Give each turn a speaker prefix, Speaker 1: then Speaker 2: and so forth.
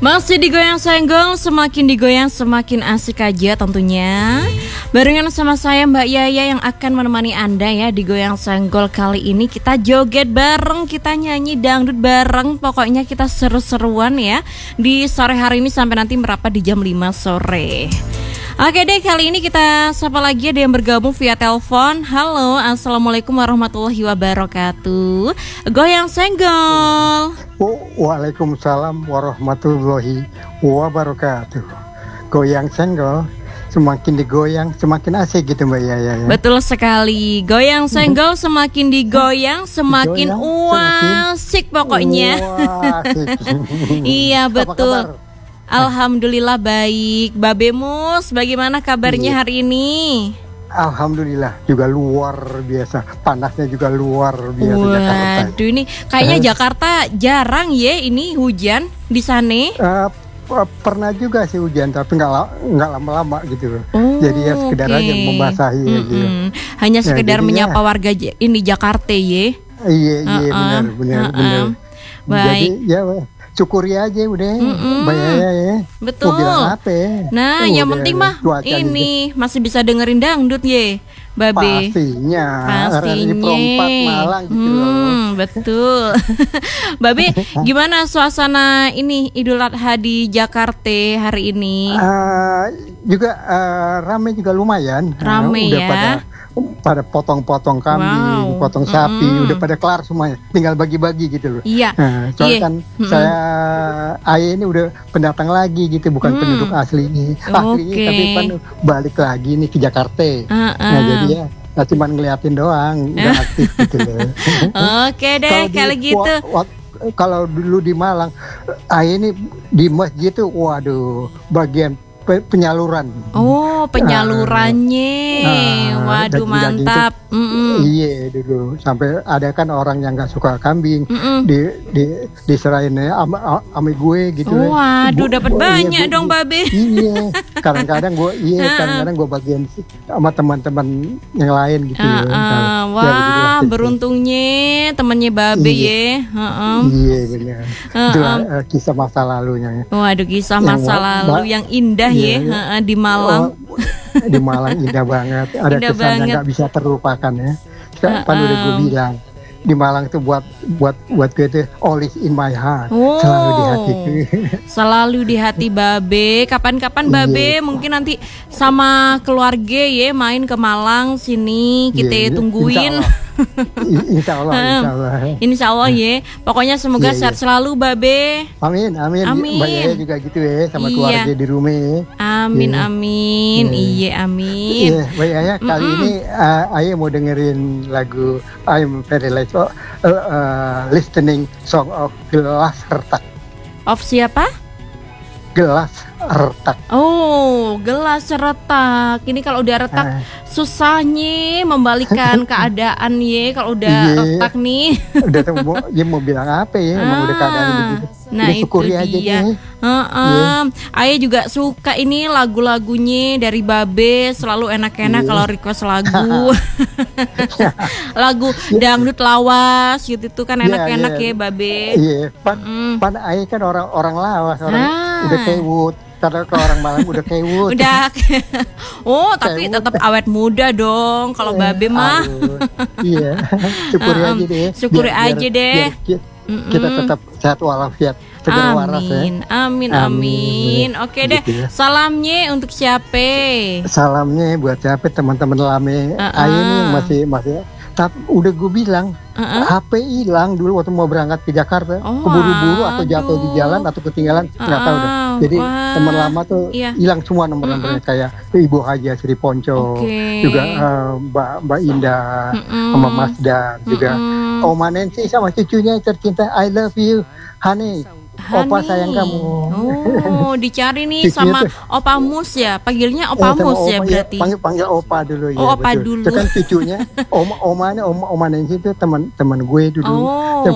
Speaker 1: Masih digoyang senggol, semakin digoyang semakin asik aja tentunya. Barengan sama saya Mbak Yaya yang akan menemani Anda ya di Goyang Senggol kali ini. Kita joget bareng, kita nyanyi dangdut bareng. Pokoknya kita seru-seruan ya di sore hari ini sampai nanti merapat di jam 5 sore. Oke deh, kali ini kita sapa lagi ada yang bergabung via telepon. Halo, assalamualaikum warahmatullahi wabarakatuh. Goyang Senggol.
Speaker 2: Waalaikumsalam warahmatullahi wabarakatuh. Goyang senggol, semakin digoyang semakin asik gitu Mbak Yaya ya.
Speaker 1: Betul sekali. Goyang senggol semakin digoyang semakin asik pokoknya.
Speaker 2: Asik.
Speaker 1: Iya betul.
Speaker 2: Apa kabar?
Speaker 1: Alhamdulillah baik. Babe Mus, bagaimana kabarnya hari ini?
Speaker 2: Alhamdulillah juga luar biasa. Panasnya juga luar biasa Jakarta.
Speaker 1: Waduh, ini kayaknya Jakarta jarang ya ini hujan di sana.
Speaker 2: Pernah juga sih hujan tapi nggak lama-lama gitu. Jadi ya sekedar aja membasahi gitu.
Speaker 1: Hanya sekedar menyapa warga ini Jakarta ya.
Speaker 2: Iya benar.
Speaker 1: Baik.
Speaker 2: Jadi ya syukuri aja udah, bayar ya.
Speaker 1: Betul.
Speaker 2: Mau bilang apa ya?
Speaker 1: Nah, yang penting mah ini masih bisa dengerin dangdut ya, Babe.
Speaker 2: Pastinya. Di Perompak Malang gitu loh.
Speaker 1: Betul. Babe, gimana suasana ini Idul Adha di Jakarta hari ini?
Speaker 2: Juga ramai juga lumayan.
Speaker 1: Ramai
Speaker 2: udah pada potong-potong kambing, potong sapi, udah pada kelar semuanya. Tinggal bagi-bagi gitu loh.
Speaker 1: Iya.
Speaker 2: Soalnya kan saya Ayah ini udah pendatang lagi gitu, bukan penduduk aslinya. Aslinya tapi kan balik lagi nih ke Jakarta. Nah jadi ya cuma ngeliatin doang, nggak aktif gitu loh.
Speaker 1: Oke deh kalau gitu.
Speaker 2: Kalau dulu di Malang, Ayah ini di masjid tuh, waduh, bagian penyaluran.
Speaker 1: Oh, penyalurannya. Waduh, mantap.
Speaker 2: Iya dulu. Sampai ada kan orang yang nggak suka kambing, diserahin sama gue gitu.
Speaker 1: Waduh, dapat banyak dong, Babe.
Speaker 2: Iya. Kadang-kadang gue bagian sama teman-teman yang lain gitu.
Speaker 1: Wah, beruntungnya temannya Babe ya.
Speaker 2: Iya benar. Itu kisah masa lalunya.
Speaker 1: Waduh, kisah masa lalu yang indah ya di Malang.
Speaker 2: Di Malang indah banget. Ada kesan yang nggak bisa terlupakan ya. Kan udah gue bilang di Malang itu buat gue itu always in my heart. Selalu di hatiku.
Speaker 1: Selalu di hati Babe. Kapan-kapan Babe mungkin nanti sama keluarga ya main ke Malang sini kita tungguin.
Speaker 2: Insya Allah ya. Pokoknya semoga sehat
Speaker 1: selalu Babe.
Speaker 2: Amin. Mbak Yaya juga gitu ya sama keluarga di rumah.
Speaker 1: Amin. Iya amin.
Speaker 2: Iya Mbak Yaya kali ini Ayah mau dengerin lagu I'm very like listening song of Gelas Retak.
Speaker 1: Of siapa?
Speaker 2: Gelas Retak.
Speaker 1: Oh, gelas retak. Ini kalau udah retak susahnya membalikan keadaan ya. Kalau udah retak nih. Udah
Speaker 2: dia mau bilang apa ya? Emang udah keadaan begitu.
Speaker 1: Nah itu dia. Ayah juga suka ini lagu-lagunya dari Babe. Selalu enak-enak kalau request lagu. Lagu dangdut lawas gitu tuh kan enak-enak ya Babe.
Speaker 2: Iya. Pan Ayah kan orang lawas, udah kewut. Karena ke orang Malang udah kewut.
Speaker 1: Udah. Tapi tetap awet muda dong kalau Babe mah.
Speaker 2: Iya. Syukuri aja deh.
Speaker 1: Syukuri aja deh.
Speaker 2: Kita tetap sehat walafiat.
Speaker 1: Amin. Oke deh. Salamnya untuk siapa?
Speaker 2: Salamnya buat siapa teman-teman lame. Ayah ini masih tapi udah gue bilang HP hilang dulu waktu mau berangkat ke Jakarta, keburu-buru atau jatuh di jalan atau ketinggalan nggak tahu dah. Jadi teman lama tuh hilang semua nomor-nomornya kayak Ibu Haja Sri Ponco, juga Mbak Indah, sama Mas Dan, juga Oma Nancy sama cucunya tercinta I love you, honey. Opa sayang kamu.
Speaker 1: Dicari nih sama Opa Mus ya. Panggilnya Opa Mus ya berarti.
Speaker 2: Panggil Opa dulu ya.
Speaker 1: Opa dulu.
Speaker 2: Itu kan cucunya. Oma Nancy itu teman gue dulu.